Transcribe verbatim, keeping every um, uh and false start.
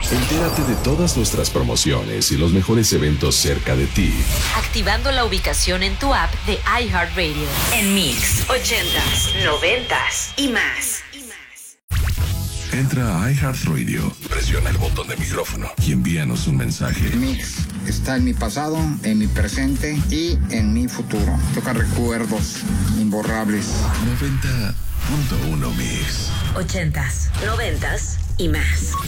Entérate de todas nuestras promociones y los mejores eventos cerca de ti. Activando la ubicación en tu app de iHeartRadio. En Mix, ochentas, noventas y más. Entra a iHeartRadio, presiona el botón de micrófono y envíanos un mensaje. Mix está en mi pasado, en mi presente y en mi futuro. Toca recuerdos imborrables. noventa punto uno Mix. Ochentas, noventas y más.